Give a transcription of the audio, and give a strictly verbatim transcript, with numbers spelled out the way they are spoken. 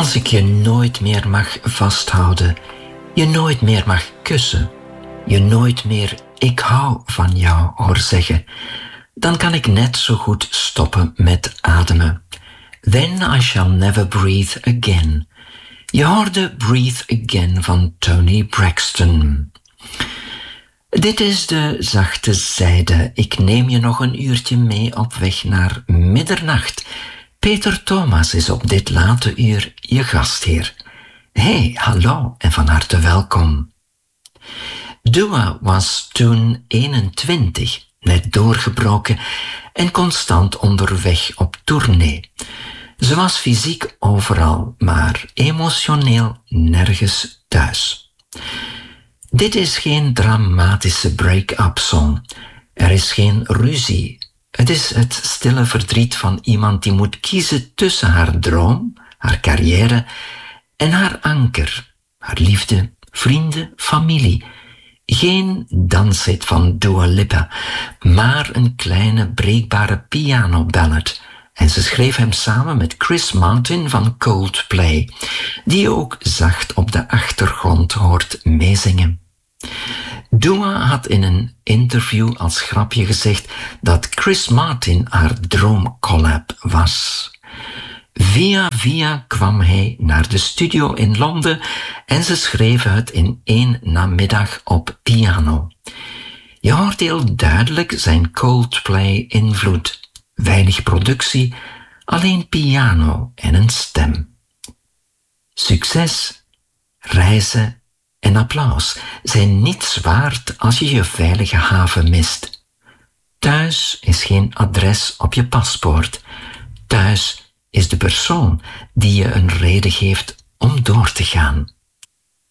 Als ik je nooit meer mag vasthouden, je nooit meer mag kussen, je nooit meer ik hou van jou hoor zeggen, dan kan ik net zo goed stoppen met ademen. Then I shall never breathe again. Je hoorde Breathe Again van Toni Braxton. Dit is de zachte zijde. Ik neem je nog een uurtje mee op weg naar middernacht. Peter Thomas is op dit late uur je gastheer. Hey, hallo en van harte welkom. Dua was toen eenentwintig, net doorgebroken en constant onderweg op tournee. Ze was fysiek overal, maar emotioneel nergens thuis. Dit is geen dramatische break-up song. Er is geen ruzie. Het is het stille verdriet van iemand die moet kiezen tussen haar droom, haar carrière en haar anker, haar liefde, vrienden, familie. Geen danshit van Dua Lipa, maar een kleine breekbare pianoballad. En ze schreef hem samen met Chris Martin van Coldplay, die je ook zacht op de achtergrond hoort meezingen. Dua had in een interview als grapje gezegd dat Chris Martin haar droomcollab was. Via via kwam hij naar de studio in Londen en ze schreven het in één namiddag op piano. Je hoort heel duidelijk zijn Coldplay-invloed. Weinig productie, alleen piano en een stem. Succes, reizen en applaus zijn niets waard als je je veilige haven mist. Thuis is geen adres op je paspoort. Thuis is de persoon die je een reden geeft om door te gaan.